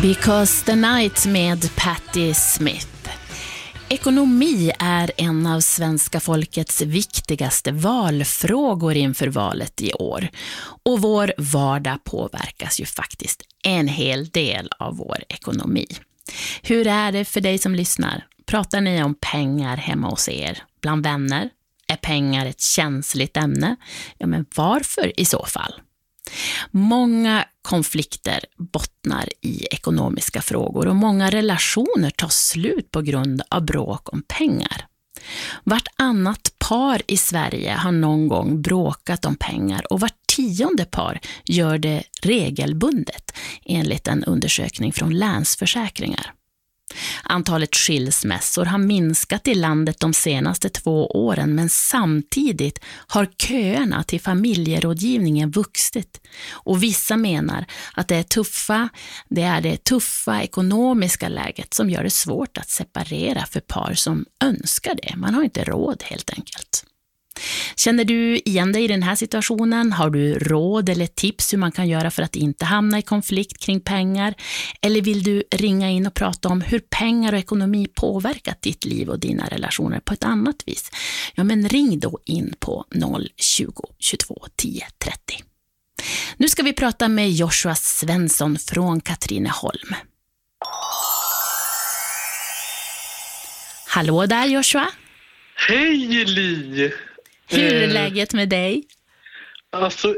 Because the Night med Patti Smith. Ekonomi är en av svenska folkets viktigaste valfrågor inför valet i år. Och vår vardag påverkas ju faktiskt en hel del av vår ekonomi. Hur är det för dig som lyssnar? Pratar ni om pengar hemma hos er? Bland vänner? Är pengar ett känsligt ämne? Ja, men varför i så fall? Många konflikter bottnar i ekonomiska frågor och många relationer tar slut på grund av bråk om pengar. Vartannat par i Sverige har någon gång bråkat om pengar och vart 10:e par gör det regelbundet enligt en undersökning från Länsförsäkringar. Antalet skilsmässor har minskat i landet de senaste 2 åren, men samtidigt har köerna till familjerådgivningen vuxit. Och vissa menar att det är det tuffa ekonomiska läget som gör det svårt att separera för par som önskar det. Man har inte råd helt enkelt. Känner du igen dig i den här situationen? Har du råd eller tips hur man kan göra för att inte hamna i konflikt kring pengar? Eller vill du ringa in och prata om hur pengar och ekonomi påverkat ditt liv och dina relationer på ett annat vis? Ja, men ring då in på 020 22 10 30. Nu ska vi prata med Joshua Svensson från Katrineholm. Hallå där Joshua! Hej Li! Hur är läget med dig? Alltså,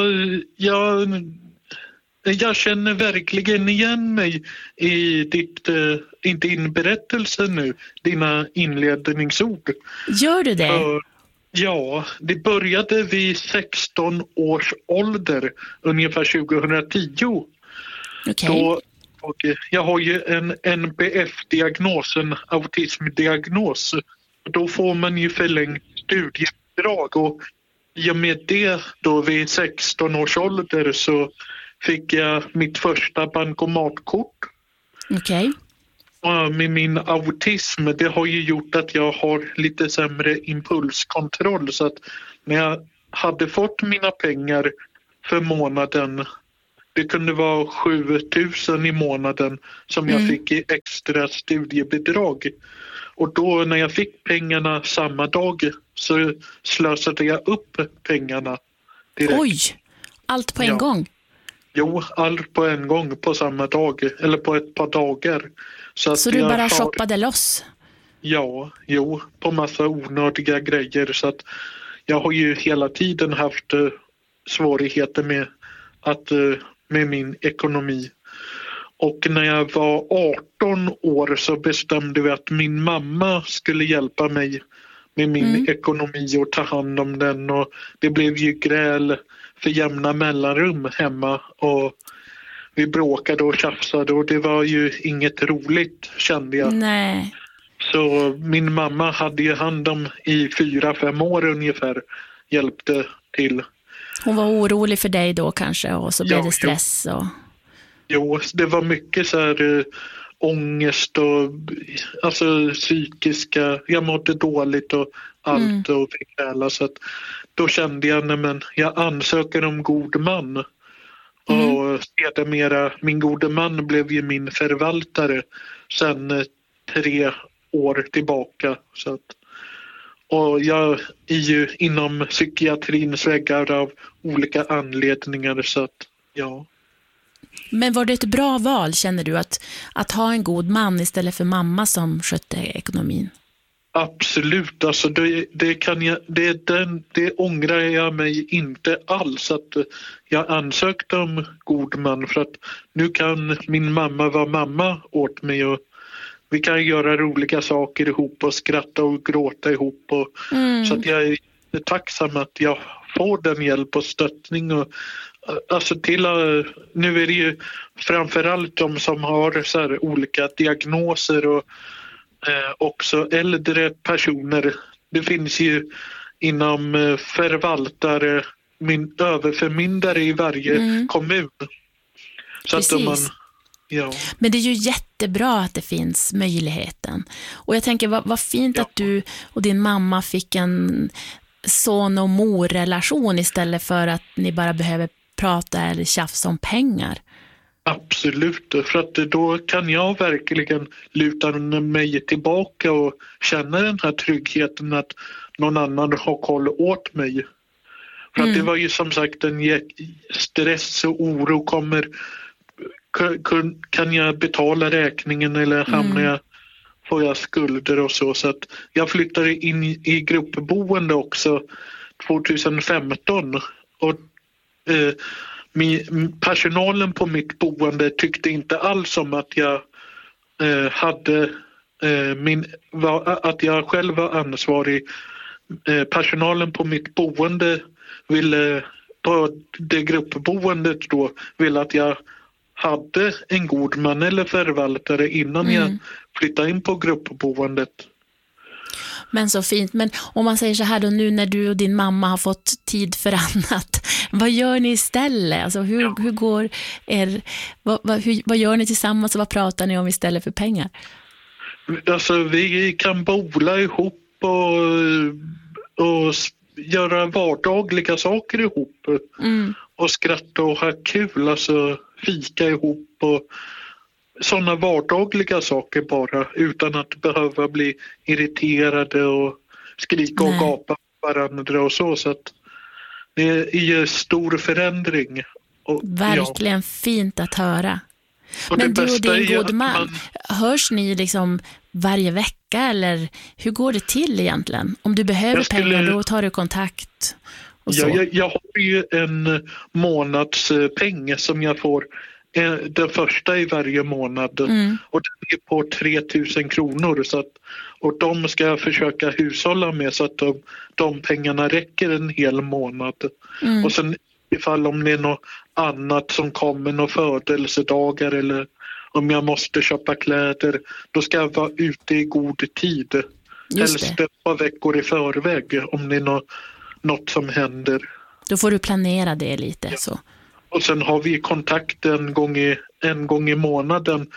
jag känner verkligen igen mig i din berättelse nu, dina inledningsord. Gör du det? Ja, det började vid 16 års ålder, ungefär 2010. Okej. Och jag har ju en NBF-diagnos, en autismdiagnos. Då får man ju förlängt studiebidrag och i och med det då vid 16 års ålder så fick jag mitt första bankomatkort. Okej. Och med min autism, det har ju gjort att jag har lite sämre impulskontroll, så att när jag hade fått mina pengar för månaden, det kunde vara 7 000 i månaden som jag fick i extra studiebidrag. Och då när jag fick pengarna samma dag så slösade jag upp pengarna direkt. Oj, allt på en gång? Jo, allt på en gång på samma dag, eller på ett par dagar. Så du bara shoppade loss? Ja, på massa onödiga grejer. Så att jag har ju hela tiden haft svårigheter med min ekonomi. Och när jag var 18 år så bestämde vi att min mamma skulle hjälpa mig med min ekonomi och ta hand om den. Och det blev ju gräl för jämna mellanrum hemma och vi bråkade och tjafsade och det var ju inget roligt, kände jag. Nej. Så min mamma hade ju hand om i 4-5 år ungefär, hjälpte till. Hon var orolig för dig då kanske och så blev det stress och... Jo, det var mycket så här ångest och alltså psykiska, jag mådde dåligt och allt och fick gräla, så att då kände jag, jag ansöker om god man. Och sedermera, min gode man blev ju min förvaltare sen 3 år tillbaka. Så att, och jag är ju inom psykiatrins väggar av olika anledningar, så att ja. Men var det ett bra val, känner du, att ha en god man istället för mamma som skötte ekonomin? Absolut, alltså det ångrar jag mig inte alls att jag ansökte om god man, för att nu kan min mamma vara mamma åt mig och vi kan göra roliga saker ihop och skratta och gråta ihop och så att jag är tacksam att jag får den hjälp och stöttning och alltså nu är det ju framförallt de som har så här olika diagnoser och också äldre personer. Det finns ju inom förvaltare, överförmyndare i varje kommun. Så precis. att ja. Men det är ju jättebra att det finns möjligheten. Och jag tänker vad fint att du och din mamma fick en son- och morrelation istället för att ni bara behöver prata eller tjafsa om pengar. Absolut, för att då kan jag verkligen luta mig tillbaka och känna den här tryggheten att någon annan har koll åt mig. För att det var ju som sagt en stress och oro kommer. Kan jag betala räkningen eller får jag skulder och så. Så att jag flyttade in i gruppboende också 2015 och personalen på mitt boende tyckte inte alls om att jag att jag själv var ansvarig. Personalen på mitt boende på det gruppboendet då ville att jag hade en god man eller förvaltare innan jag flyttade in på gruppboendet. Men så fint. Men om man säger så här då, nu när du och din mamma har fått tid för annat, vad gör ni istället? Alltså hur går vad gör ni tillsammans och vad pratar ni om istället för pengar? Alltså vi kan bola ihop och göra vardagliga saker ihop och skratta och ha kul, alltså fika ihop och sådana vardagliga saker bara utan att behöva bli irriterade och skrika och gapa varandra och så att det är ju stor förändring. Och, verkligen fint att höra. Men du och din god man, hörs ni liksom varje vecka eller hur går det till egentligen? Om du behöver pengar då tar du kontakt och så. Jag har ju en månadspeng som jag får den första i varje månad och den är på 3 000 kronor och de ska jag försöka hushålla med så att de pengarna räcker en hel månad. Och sen ifall om det är något annat som kommer, några födelsedagar eller om jag måste köpa kläder, då ska jag vara ute i god tid. Helst ett par veckor i förväg om det är något som händer. Då får du planera det lite så. Och sen har vi kontakt en gång i månaden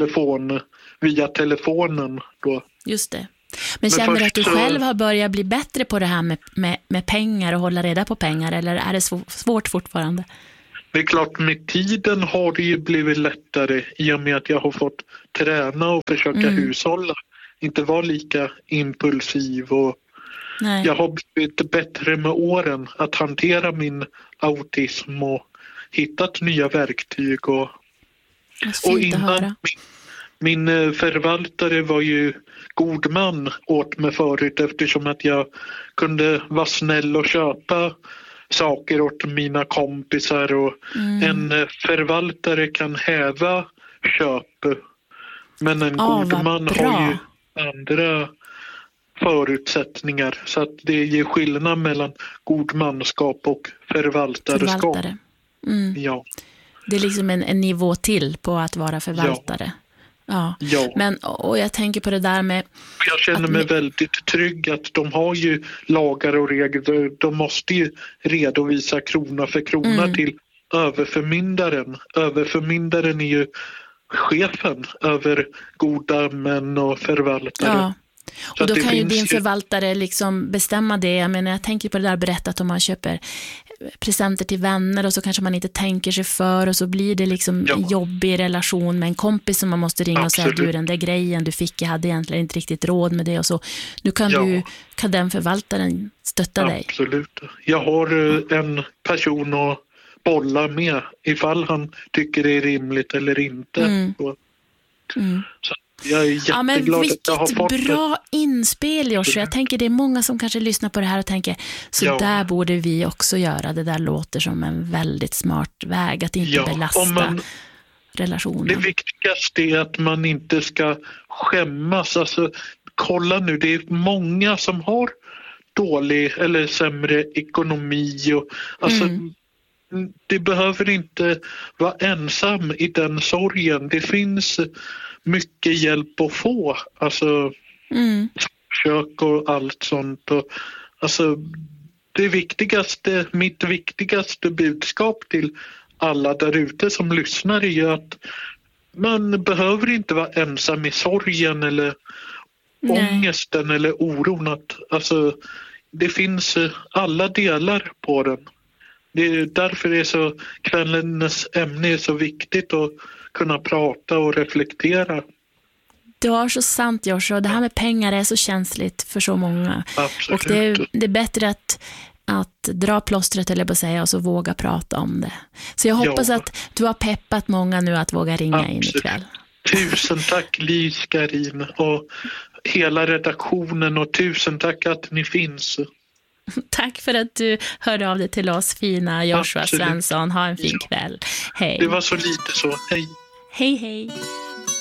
via telefonen då. Just det. Men känner du att du själv har börjat bli bättre på det här med pengar och hålla reda på pengar eller är det svårt fortfarande? Det är klart, med tiden har det ju blivit lättare i och med att jag har fått träna och försöka hushålla. Inte vara lika impulsiv och jag har blivit bättre med åren att hantera min autism och hittat nya verktyg. Och innan min förvaltare var ju god man åt mig förut eftersom att jag kunde vara snäll och köpa saker åt mina kompisar och en förvaltare kan häva köp men en god man har ju andra förutsättningar så att det ger skillnad mellan godmanskap och förvaltarskap. Ja. Det är liksom en nivå till på att vara förvaltare. Ja. Men och jag tänker på det där med jag känner mig väldigt trygg att de har ju lagar och regler. De måste ju redovisa krona för krona till överförmyndaren. Överförmyndaren är ju chefen över goda män och förvaltare. Ja. Och då kan ju din förvaltare liksom bestämma det. Jag menar, jag tänker på det där berättat om man köper presenter till vänner och så kanske man inte tänker sig för och så blir det liksom en jobbig relation med en kompis som man måste ringa och säga du, den där grejen du fick, jag hade egentligen inte riktigt råd med det och så. Nu kan den förvaltaren stötta dig. Absolut. Jag har en person att bolla med ifall han tycker det är rimligt eller inte. Så jag är jätteglad att jag har fått bra inspel, Joshua. Jag tänker det är många som kanske lyssnar på det här och tänker så där borde vi också göra. Det där låter som en väldigt smart väg att inte belasta relationen. Det viktigaste är att man inte ska skämmas. Alltså, kolla nu, det är många som har dålig eller sämre ekonomi och alltså det behöver inte vara ensam i den sorgen. Det finns mycket hjälp att få. Alltså kök och allt sånt. Och, alltså, mitt viktigaste budskap till alla där ute som lyssnar är ju att man behöver inte vara ensam i sorgen eller ångesten eller oron. Alltså, det finns alla delar på den. Det är därför det är så, kvällens ämne är så viktigt att kunna prata och reflektera. Du har så sant, Joshua. Det här med pengar är så känsligt för så många. Absolut. Och det är bättre att dra plåstret, eller på att säga, och så våga prata om det. Så jag hoppas att du har peppat många nu att våga ringa in ikväll. Tusen tack Lys, Karin och hela redaktionen, och tusen tack att ni finns. Tack för att du hörde av dig till oss, fina Joshua Svensson. Ha en fin kväll. Hej. Det var så lite så. Hej. Hej, hej.